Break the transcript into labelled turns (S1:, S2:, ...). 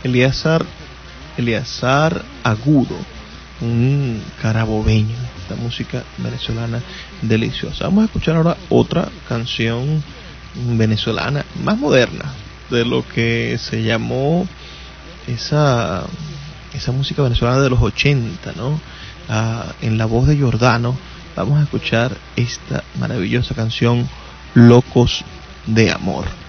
S1: Eleazar Agudo, un carabobeño, esta música venezolana deliciosa. Vamos a escuchar ahora otra canción venezolana, más moderna, de lo que se llamó esa música venezolana de los 80, ¿no? En la voz de Giordano, vamos a escuchar esta maravillosa canción, Locos de Amor.